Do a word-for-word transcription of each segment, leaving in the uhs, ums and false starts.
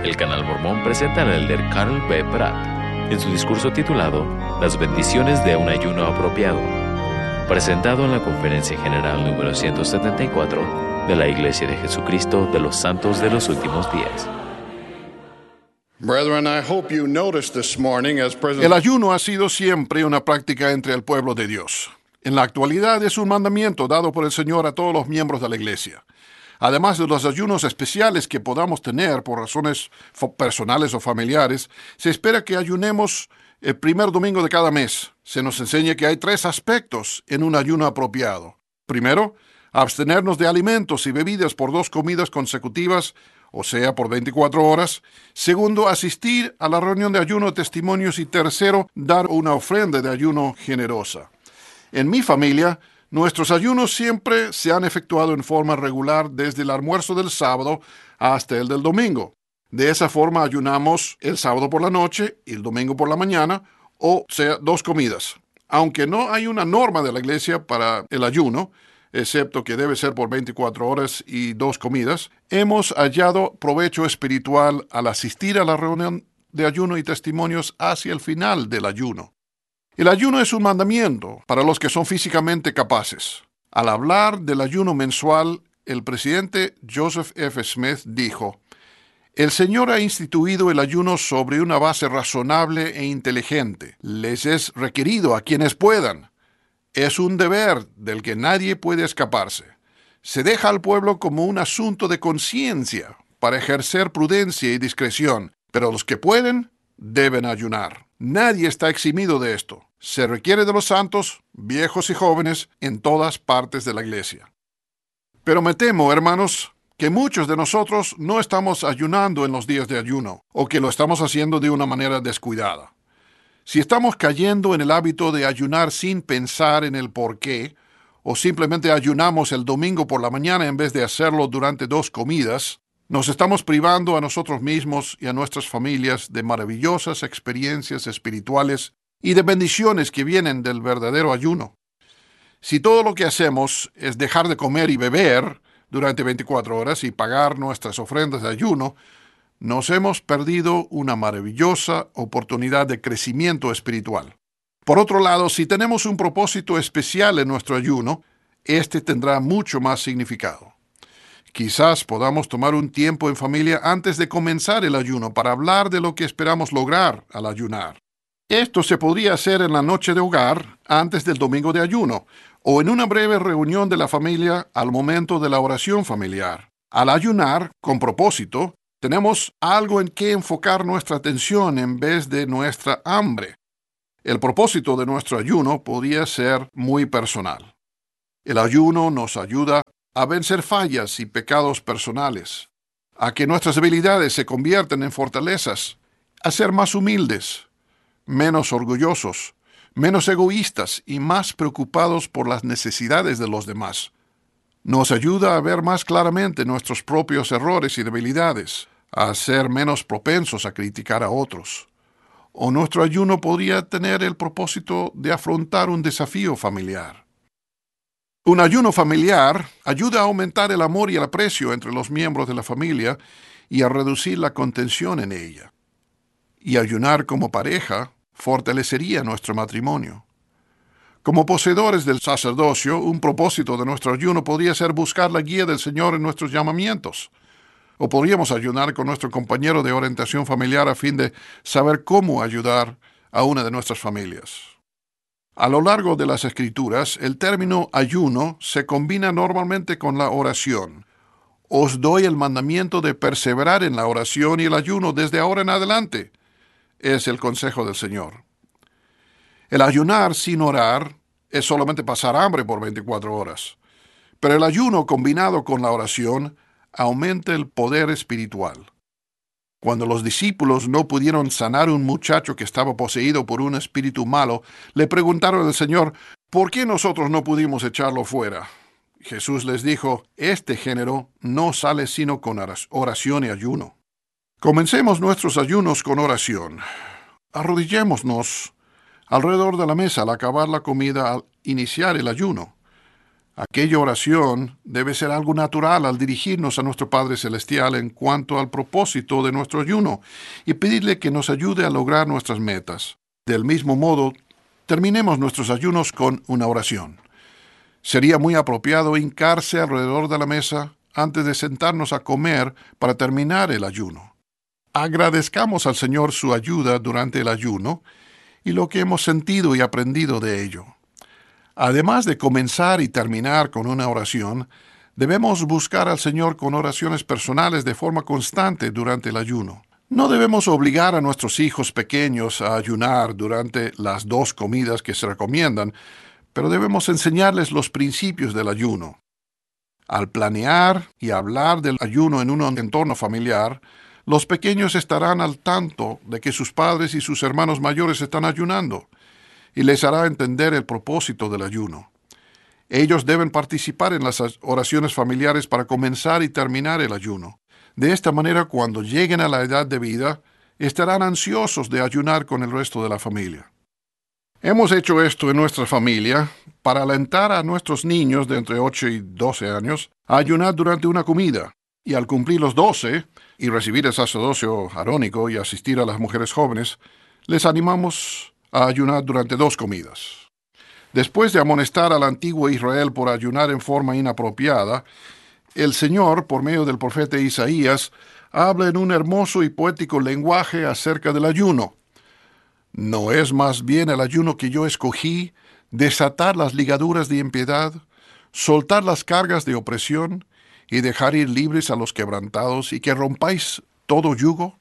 El Canal Mormón presenta al elder Carl B. Pratt en su discurso titulado Las bendiciones de un ayuno apropiado, presentado en la Conferencia General número ciento setenta y cuatro de la Iglesia de Jesucristo de los Santos de los Últimos Días. Brethren, I hope you noticed this morning as President... El ayuno ha sido siempre una práctica entre el pueblo de Dios. En la actualidad es un mandamiento dado por el Señor a todos los miembros de la Iglesia. Además de los ayunos especiales que podamos tener por razones personales o familiares, se espera que ayunemos el primer domingo de cada mes. Se nos enseña que hay tres aspectos en un ayuno apropiado. Primero, abstenernos de alimentos y bebidas por dos comidas consecutivas, o sea, por veinticuatro horas. Segundo, asistir a la reunión de ayuno de testimonios. Y tercero, dar una ofrenda de ayuno generosa. En mi familia, nuestros ayunos siempre se han efectuado en forma regular desde el almuerzo del sábado hasta el del domingo. De esa forma ayunamos el sábado por la noche y el domingo por la mañana, o sea, dos comidas. Aunque no hay una norma de la iglesia para el ayuno, excepto que debe ser por veinticuatro horas y dos comidas, hemos hallado provecho espiritual al asistir a la reunión de ayuno y testimonios hacia el final del ayuno. El ayuno es un mandamiento para los que son físicamente capaces. Al hablar del ayuno mensual, el presidente Joseph F. Smith dijo: «El Señor ha instituido el ayuno sobre una base razonable e inteligente. Les es requerido a quienes puedan. Es un deber del que nadie puede escaparse. Se deja al pueblo como un asunto de conciencia para ejercer prudencia y discreción, pero los que pueden deben ayunar. Nadie está eximido de esto. Se requiere de los santos, viejos y jóvenes, en todas partes de la iglesia». Pero me temo, hermanos, que muchos de nosotros no estamos ayunando en los días de ayuno, o que lo estamos haciendo de una manera descuidada. Si estamos cayendo en el hábito de ayunar sin pensar en el por qué, o simplemente ayunamos el domingo por la mañana en vez de hacerlo durante dos comidas, nos estamos privando a nosotros mismos y a nuestras familias de maravillosas experiencias espirituales y de bendiciones que vienen del verdadero ayuno. Si todo lo que hacemos es dejar de comer y beber durante veinticuatro horas y pagar nuestras ofrendas de ayuno, nos hemos perdido una maravillosa oportunidad de crecimiento espiritual. Por otro lado, si tenemos un propósito especial en nuestro ayuno, este tendrá mucho más significado. Quizás podamos tomar un tiempo en familia antes de comenzar el ayuno para hablar de lo que esperamos lograr al ayunar. Esto se podría hacer en la noche de hogar antes del domingo de ayuno, o en una breve reunión de la familia al momento de la oración familiar. Al ayunar, con propósito, tenemos algo en que enfocar nuestra atención en vez de nuestra hambre. El propósito de nuestro ayuno podría ser muy personal. El ayuno nos ayuda a vencer fallas y pecados personales, a que nuestras debilidades se conviertan en fortalezas, a ser más humildes, menos orgullosos, menos egoístas y más preocupados por las necesidades de los demás. Nos ayuda a ver más claramente nuestros propios errores y debilidades, a ser menos propensos a criticar a otros. O nuestro ayuno podría tener el propósito de afrontar un desafío familiar. Un ayuno familiar ayuda a aumentar el amor y el aprecio entre los miembros de la familia y a reducir la contención en ella. Y ayunar como pareja fortalecería nuestro matrimonio. Como poseedores del sacerdocio, un propósito de nuestro ayuno podría ser buscar la guía del Señor en nuestros llamamientos. O podríamos ayunar con nuestro compañero de orientación familiar a fin de saber cómo ayudar a una de nuestras familias. A lo largo de las Escrituras, el término ayuno se combina normalmente con la oración. Os doy el mandamiento de perseverar en la oración y el ayuno desde ahora en adelante, es el consejo del Señor. El ayunar sin orar es solamente pasar hambre por veinticuatro horas, pero el ayuno combinado con la oración aumenta el poder espiritual. Cuando los discípulos no pudieron sanar a un muchacho que estaba poseído por un espíritu malo, le preguntaron al Señor: ¿por qué nosotros no pudimos echarlo fuera? Jesús les dijo: este género no sale sino con oración y ayuno. Comencemos nuestros ayunos con oración. Arrodillémonos alrededor de la mesa al acabar la comida al iniciar el ayuno. Aquella oración debe ser algo natural al dirigirnos a nuestro Padre Celestial en cuanto al propósito de nuestro ayuno y pedirle que nos ayude a lograr nuestras metas. Del mismo modo, terminemos nuestros ayunos con una oración. Sería muy apropiado hincarse alrededor de la mesa antes de sentarnos a comer para terminar el ayuno. Agradezcamos al Señor su ayuda durante el ayuno y lo que hemos sentido y aprendido de ello. Además de comenzar y terminar con una oración, debemos buscar al Señor con oraciones personales de forma constante durante el ayuno. No debemos obligar a nuestros hijos pequeños a ayunar durante las dos comidas que se recomiendan, pero debemos enseñarles los principios del ayuno. Al planear y hablar del ayuno en un entorno familiar, los pequeños estarán al tanto de que sus padres y sus hermanos mayores están ayunando, y les hará entender el propósito del ayuno. Ellos deben participar en las oraciones familiares para comenzar y terminar el ayuno. De esta manera, cuando lleguen a la edad de vida, estarán ansiosos de ayunar con el resto de la familia. Hemos hecho esto en nuestra familia para alentar a nuestros niños de entre ocho y doce años a ayunar durante una comida, y al cumplir los doce y recibir el sacerdocio arónico y asistir a las mujeres jóvenes, les animamos a ayunar durante dos comidas. Después de amonestar al antiguo Israel por ayunar en forma inapropiada, el Señor, por medio del profeta Isaías, habla en un hermoso y poético lenguaje acerca del ayuno. ¿No es más bien el ayuno que yo escogí, desatar las ligaduras de impiedad, soltar las cargas de opresión y dejar ir libres a los quebrantados y que rompáis todo yugo?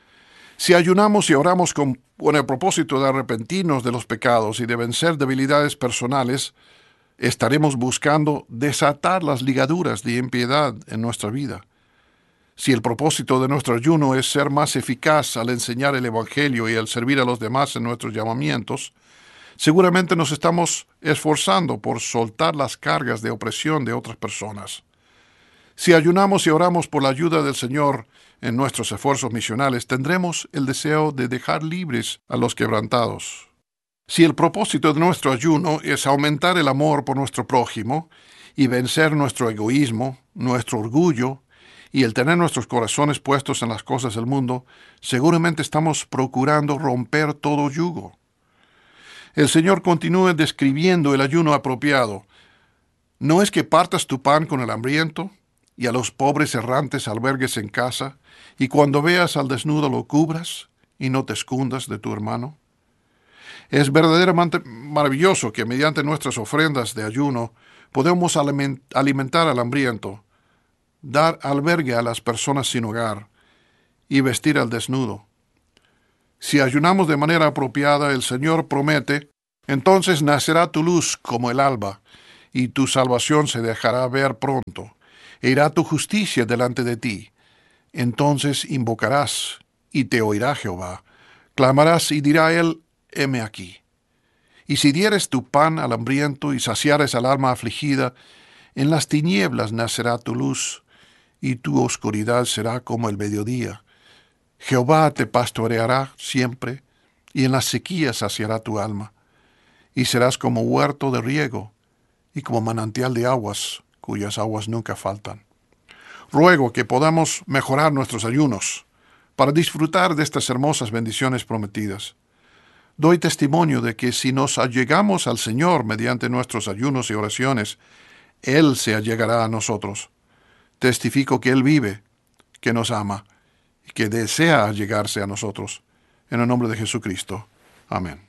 Si ayunamos y oramos con, con el propósito de arrepentirnos de los pecados y de vencer debilidades personales, estaremos buscando desatar las ligaduras de impiedad en nuestra vida. Si el propósito de nuestro ayuno es ser más eficaz al enseñar el Evangelio y al servir a los demás en nuestros llamamientos, seguramente nos estamos esforzando por soltar las cargas de opresión de otras personas. Si ayunamos y oramos por la ayuda del Señor en nuestros esfuerzos misionales, tendremos el deseo de dejar libres a los quebrantados. Si el propósito de nuestro ayuno es aumentar el amor por nuestro prójimo y vencer nuestro egoísmo, nuestro orgullo y el tener nuestros corazones puestos en las cosas del mundo, seguramente estamos procurando romper todo yugo. El Señor continúa describiendo el ayuno apropiado. ¿No es que partas tu pan con el hambriento y a los pobres errantes albergues en casa, y cuando veas al desnudo lo cubras y no te escondas de tu hermano? Es verdaderamente maravilloso que mediante nuestras ofrendas de ayuno podemos alimentar al hambriento, dar albergue a las personas sin hogar y vestir al desnudo. Si ayunamos de manera apropiada, el Señor promete, entonces nacerá tu luz como el alba, y tu salvación se dejará ver pronto, e irá tu justicia delante de ti. Entonces invocarás, y te oirá Jehová. Clamarás, y dirá él, heme aquí. Y si dieres tu pan al hambriento, y saciares al alma afligida, en las tinieblas nacerá tu luz, y tu oscuridad será como el mediodía. Jehová te pastoreará siempre, y en las sequías saciará tu alma. Y serás como huerto de riego, y como manantial de aguas, cuyas aguas nunca faltan. Ruego que podamos mejorar nuestros ayunos para disfrutar de estas hermosas bendiciones prometidas. Doy testimonio de que si nos allegamos al Señor mediante nuestros ayunos y oraciones, Él se allegará a nosotros. Testifico que Él vive, que nos ama y que desea allegarse a nosotros. En el nombre de Jesucristo. Amén.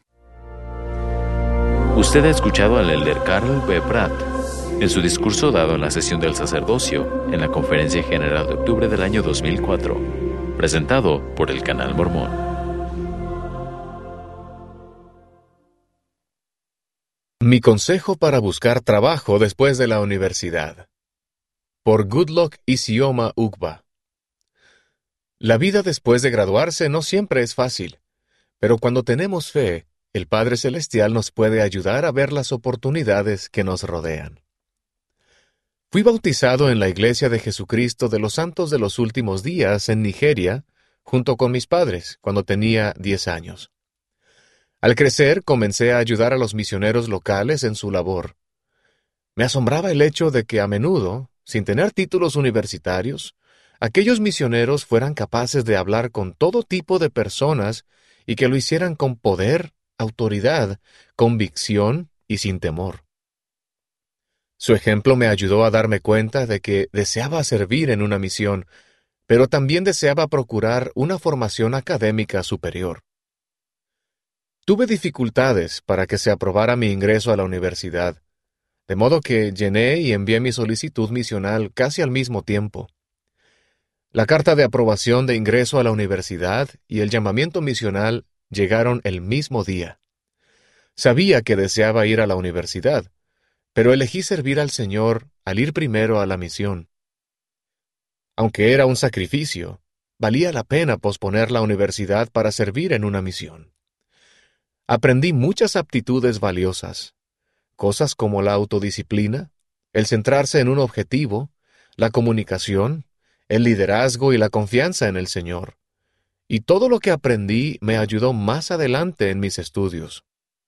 Usted ha escuchado al elder Carl B. Pratt en su discurso dado en la sesión del sacerdocio en la Conferencia General de octubre del año dos mil cuatro, presentado por el Canal Mormón. Mi consejo para buscar trabajo después de la universidad. Por Goodluck Isioma Ugba. La vida después de graduarse no siempre es fácil, pero cuando tenemos fe, el Padre Celestial nos puede ayudar a ver las oportunidades que nos rodean. Fui bautizado en la Iglesia de Jesucristo de los Santos de los Últimos Días en Nigeria, junto con mis padres, cuando tenía diez años. Al crecer, comencé a ayudar a los misioneros locales en su labor. Me asombraba el hecho de que a menudo, sin tener títulos universitarios, aquellos misioneros fueran capaces de hablar con todo tipo de personas y que lo hicieran con poder, autoridad, convicción y sin temor. Su ejemplo me ayudó a darme cuenta de que deseaba servir en una misión, pero también deseaba procurar una formación académica superior. Tuve dificultades para que se aprobara mi ingreso a la universidad, de modo que llené y envié mi solicitud misional casi al mismo tiempo. La carta de aprobación de ingreso a la universidad y el llamamiento misional llegaron el mismo día. Sabía que deseaba ir a la universidad, pero elegí servir al Señor al ir primero a la misión. Aunque era un sacrificio, valía la pena posponer la universidad para servir en una misión. Aprendí muchas aptitudes valiosas, cosas como la autodisciplina, el centrarse en un objetivo, la comunicación, el liderazgo y la confianza en el Señor. Y todo lo que aprendí me ayudó más adelante en mis estudios.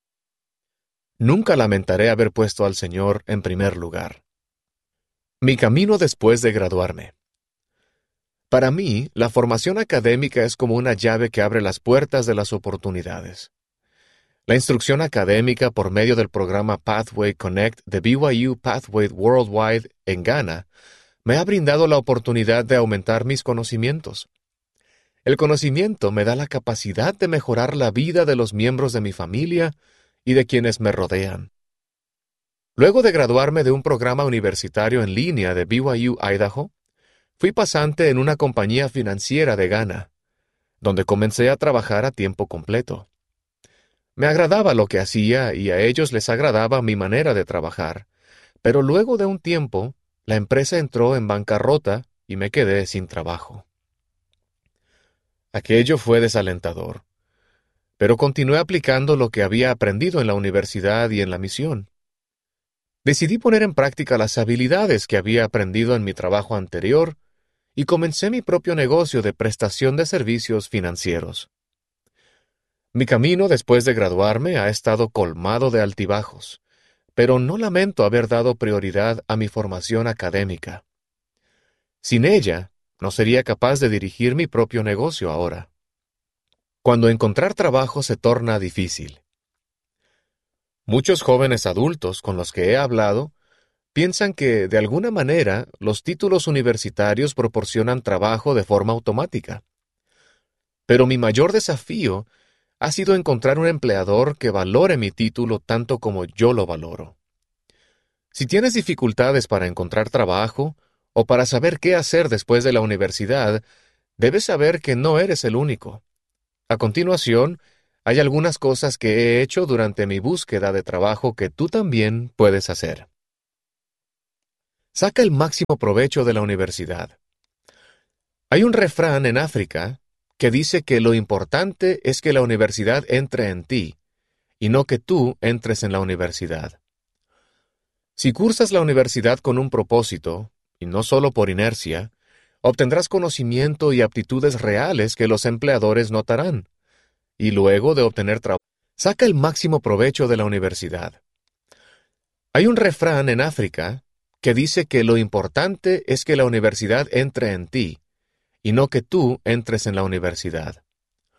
Nunca lamentaré haber puesto al Señor en primer lugar. Mi camino después de graduarme. Para mí, la formación académica es como una llave que abre las puertas de las oportunidades. La instrucción académica por medio del programa Pathway Connect de B Y U Pathway Worldwide en Ghana me ha brindado la oportunidad de aumentar mis conocimientos. El conocimiento me da la capacidad de mejorar la vida de los miembros de mi familia y de quienes me rodean. Luego de graduarme de un programa universitario en línea de B Y U Idaho, fui pasante en una compañía financiera de Ghana, donde comencé a trabajar a tiempo completo. Me agradaba lo que hacía y a ellos les agradaba mi manera de trabajar, pero luego de un tiempo, la empresa entró en bancarrota y me quedé sin trabajo. Aquello fue desalentador, pero continué aplicando lo que había aprendido en la universidad y en la misión. Decidí poner en práctica las habilidades que había aprendido en mi trabajo anterior y comencé mi propio negocio de prestación de servicios financieros. Mi camino después de graduarme ha estado colmado de altibajos, pero no lamento haber dado prioridad a mi formación académica. Sin ella, no sería capaz de dirigir mi propio negocio ahora. Cuando encontrar trabajo se torna difícil. Muchos jóvenes adultos con los que he hablado piensan que, de alguna manera, los títulos universitarios proporcionan trabajo de forma automática. Pero mi mayor desafío ha sido encontrar un empleador que valore mi título tanto como yo lo valoro. Si tienes dificultades para encontrar trabajo o para saber qué hacer después de la universidad, debes saber que no eres el único. A continuación, hay algunas cosas que he hecho durante mi búsqueda de trabajo que tú también puedes hacer. Saca el máximo provecho de la universidad. Hay un refrán en África que dice que lo importante es que la universidad entre en ti, y no que tú entres en la universidad. Si cursas la universidad con un propósito, y no solo por inercia, obtendrás conocimiento y aptitudes reales que los empleadores notarán, y luego de obtener trabajo, saca el máximo provecho de la universidad. Hay un refrán en África que dice que lo importante es que la universidad entre en ti, y no que tú entres en la universidad.